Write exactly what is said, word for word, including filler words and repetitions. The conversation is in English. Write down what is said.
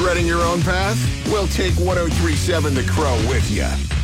treading your own path? We'll take one oh three point seven The Crow with you.